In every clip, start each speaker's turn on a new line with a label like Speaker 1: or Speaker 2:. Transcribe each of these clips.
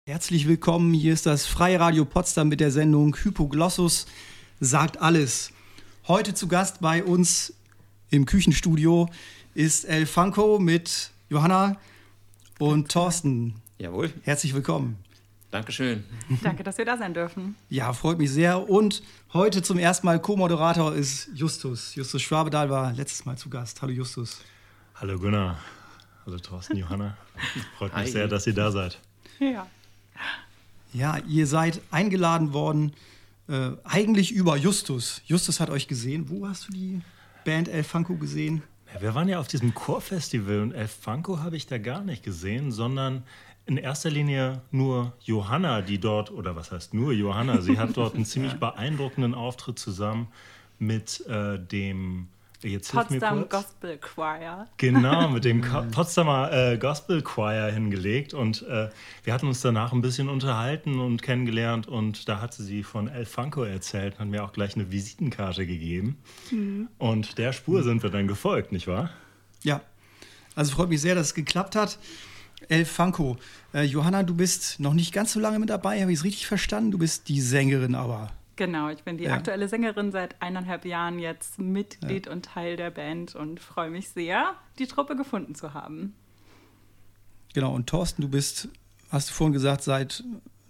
Speaker 1: Herzlich willkommen, hier ist das Freie Radio Potsdam mit der Sendung Hypoglossus sagt alles. Heute zu Gast bei uns im Küchenstudio ist El Funko mit Johanna und Thorsten.
Speaker 2: Jawohl.
Speaker 1: Herzlich willkommen.
Speaker 2: Dankeschön.
Speaker 3: Danke, dass wir da sein dürfen.
Speaker 1: Ja, freut mich sehr. Und heute zum ersten Mal Co-Moderator ist Justus. Justus Schwabedahl war letztes Mal zu Gast. Hallo Justus.
Speaker 4: Hallo Gunnar. Hallo Thorsten, Johanna. Freut mich sehr, dass ihr da seid.
Speaker 3: Ja.
Speaker 1: Ja, ihr seid eingeladen worden, eigentlich über Justus. Justus hat euch gesehen. Wo hast du die Band El Funko gesehen?
Speaker 4: Ja, wir waren ja auf diesem Chorfestival und El Funko habe ich da gar nicht gesehen, sondern in erster Linie nur Johanna, die dort, oder was heißt nur Johanna, sie hat dort einen ziemlich beeindruckenden Auftritt zusammen mit dem
Speaker 3: Potsdam Gospel Choir.
Speaker 4: Genau, mit dem Potsdamer Gospel Choir hingelegt und wir hatten uns danach ein bisschen unterhalten und kennengelernt und da hatte sie von El Funko erzählt und hat mir auch gleich eine Visitenkarte gegeben und der Spur sind wir dann gefolgt, nicht wahr?
Speaker 1: Ja, also freut mich sehr, dass es geklappt hat. El Funko. Johanna, du bist noch nicht ganz so lange mit dabei, habe ich es richtig verstanden? Du bist die Sängerin aber.
Speaker 3: Genau, ich bin die aktuelle Sängerin seit 1,5 Jahren jetzt Mitglied und Teil der Band und freue mich sehr, die Truppe gefunden zu haben.
Speaker 1: Genau, und Thorsten, du bist, hast du vorhin gesagt, seit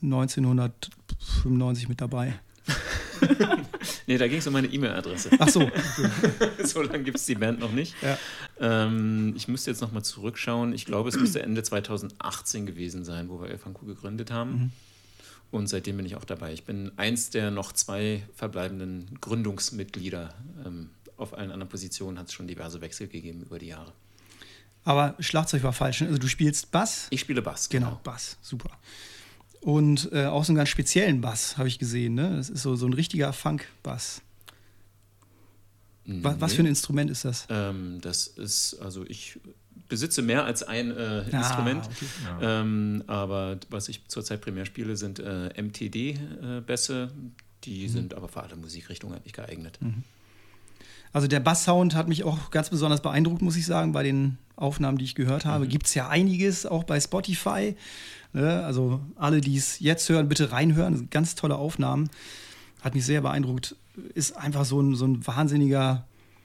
Speaker 1: 1995 mit dabei.
Speaker 2: Nee, da ging es um meine E-Mail-Adresse.
Speaker 1: Ach so.
Speaker 2: So lange gibt es die Band noch nicht.
Speaker 1: Ja.
Speaker 2: Ich müsste jetzt nochmal zurückschauen. Ich glaube, es müsste Ende 2018 gewesen sein, wo wir El Funko gegründet haben. Mhm. Und seitdem bin ich auch dabei. Ich bin eins der noch 2 verbleibenden Gründungsmitglieder. Auf allen anderen Positionen hat es schon diverse Wechsel gegeben über die Jahre.
Speaker 1: Aber Schlagzeug war falsch, ne? Also du spielst Bass?
Speaker 2: Ich spiele Bass.
Speaker 1: Genau, Bass, super. Und auch so einen ganz speziellen Bass, habe ich gesehen, ne? Das ist so ein richtiger Funk-Bass. Was für ein Instrument ist das?
Speaker 2: Das ist, also ich besitze mehr als ein Instrument,
Speaker 1: okay.
Speaker 4: Ja.
Speaker 2: aber was ich zurzeit primär spiele, sind MTD-Bässe, die sind aber für alle Musikrichtungen eigentlich geeignet.
Speaker 1: Also der Bass-Sound hat mich auch ganz besonders beeindruckt, muss ich sagen, bei den Aufnahmen, die ich gehört habe. Gibt es ja einiges, auch bei Spotify. Ne? Also alle, die es jetzt hören, bitte reinhören. Das sind ganz tolle Aufnahmen. Hat mich sehr beeindruckt. Ist einfach so ein wahnsinniger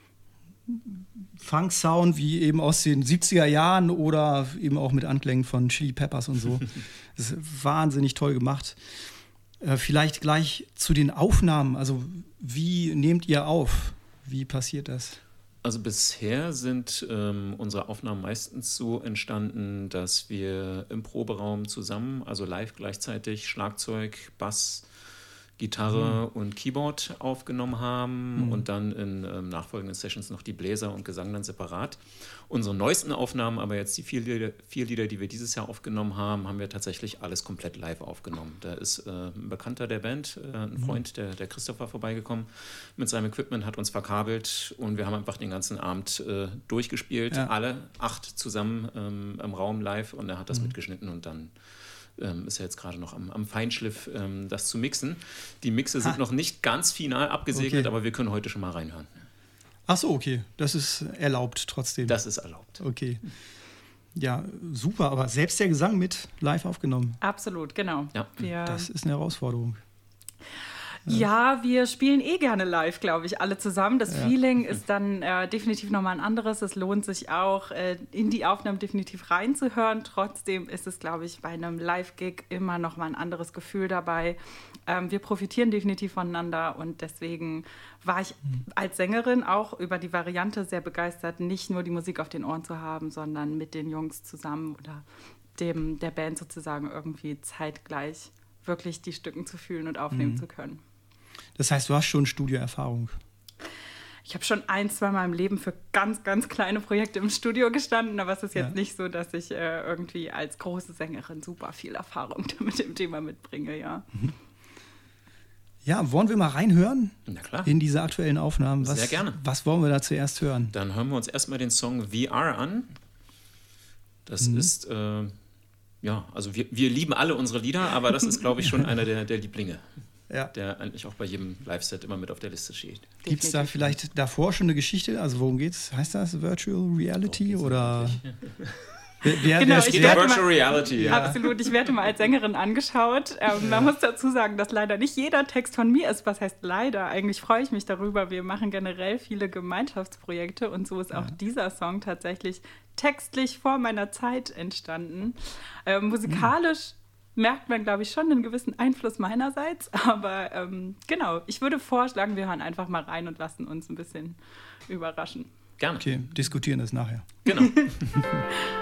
Speaker 1: Funk-Sound wie eben aus den 70er Jahren oder eben auch mit Anklängen von Chili Peppers und so. Das ist wahnsinnig toll gemacht. Vielleicht gleich zu den Aufnahmen. Also wie nehmt ihr auf? Wie passiert das?
Speaker 2: Also bisher sind unsere Aufnahmen meistens so entstanden, dass wir im Proberaum zusammen, also live gleichzeitig Schlagzeug, Bass, Gitarre und Keyboard aufgenommen haben und dann in nachfolgenden Sessions noch die Bläser und Gesang dann separat. Unsere neuesten Aufnahmen, aber jetzt die 4 Lieder, die wir dieses Jahr aufgenommen haben, haben wir tatsächlich alles komplett live aufgenommen. Da ist ein Bekannter der Band, ein Freund, der Christopher, vorbeigekommen mit seinem Equipment, hat uns verkabelt und wir haben einfach den ganzen Abend durchgespielt, alle 8 zusammen im Raum live und er hat das mitgeschnitten und dann ist ja jetzt gerade noch am Feinschliff, das zu mixen. Die Mixe sind noch nicht ganz final abgesegnet, aber wir können heute schon mal reinhören.
Speaker 1: Ach so, okay. Das ist erlaubt trotzdem.
Speaker 2: Das ist erlaubt.
Speaker 1: Okay. Ja, super. Aber selbst der Gesang mit live aufgenommen.
Speaker 3: Absolut, genau.
Speaker 2: Ja.
Speaker 1: Das ist eine Herausforderung.
Speaker 3: Ja, wir spielen gerne live, glaube ich, alle zusammen. Das Feeling ist dann definitiv nochmal ein anderes. Es lohnt sich auch, in die Aufnahmen definitiv reinzuhören. Trotzdem ist es, glaube ich, bei einem Live-Gig immer nochmal ein anderes Gefühl dabei. Wir profitieren definitiv voneinander und deswegen war ich als Sängerin auch über die Variante sehr begeistert, nicht nur die Musik auf den Ohren zu haben, sondern mit den Jungs zusammen oder der Band sozusagen irgendwie zeitgleich wirklich die Stücken zu fühlen und aufnehmen zu können.
Speaker 1: Das heißt, du hast schon Studioerfahrung.
Speaker 3: Ich habe schon 1-2 Mal im Leben für ganz, ganz kleine Projekte im Studio gestanden, aber es ist jetzt nicht so, dass ich irgendwie als große Sängerin super viel Erfahrung mit dem Thema mitbringe, ja.
Speaker 1: Ja, wollen wir mal reinhören?
Speaker 2: Na klar.
Speaker 1: In diese aktuellen Aufnahmen?
Speaker 2: Sehr gerne.
Speaker 1: Was wollen wir da zuerst hören?
Speaker 2: Dann hören wir uns erstmal den Song VR an. Das ist, also wir lieben alle unsere Lieder, aber das ist, glaube ich, schon einer der Lieblinge. Ja. Der eigentlich auch bei jedem Live-Set immer mit auf der Liste steht.
Speaker 1: Gibt es da vielleicht davor schon eine Geschichte? Also worum geht's? Heißt das Virtual Reality oder?
Speaker 3: Genau,
Speaker 2: Es geht um Virtual Reality. Ja.
Speaker 3: Absolut, ich werde mal als Sängerin angeschaut. Man muss dazu sagen, dass leider nicht jeder Text von mir ist. Was heißt leider? Eigentlich freue ich mich darüber. Wir machen generell viele Gemeinschaftsprojekte und so ist auch dieser Song tatsächlich textlich vor meiner Zeit entstanden. Musikalisch merkt man, glaube ich, schon einen gewissen Einfluss meinerseits. Aber genau, ich würde vorschlagen, wir hören einfach mal rein und lassen uns ein bisschen überraschen.
Speaker 2: Gerne.
Speaker 1: Okay, diskutieren das nachher.
Speaker 2: Genau.